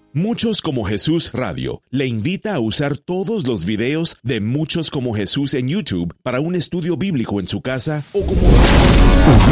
Muchos como Jesús Radio le invita a usar todos los videos de Muchos como Jesús en YouTube para un estudio bíblico en su casa o como